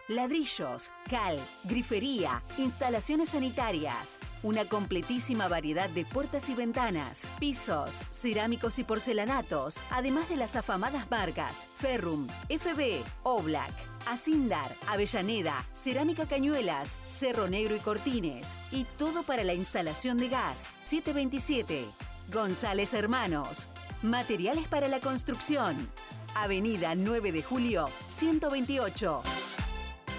ladrillos, cal, grifería, instalaciones sanitarias, una completísima variedad de puertas y ventanas, pisos, cerámicos y porcelanatos, además de las afamadas marcas Ferrum, FB, Oblak, Asindar, Avellaneda, Cerámica Cañuelas, Cerro Negro y Cortines, y todo para la instalación de gas. 727 González Hermanos. Materiales para la construcción. Avenida 9 de Julio, 128.